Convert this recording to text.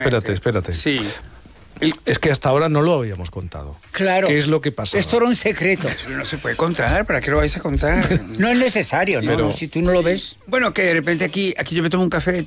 Espérate. Sí. Es que hasta ahora no lo habíamos contado. Claro. ¿Qué es lo que pasaba? Esto era un secreto. No se puede contar, ¿para qué lo vais a contar? No es necesario, ¿no? Pero- Si tú no lo ves. Bueno, que de repente aquí yo me tomo un café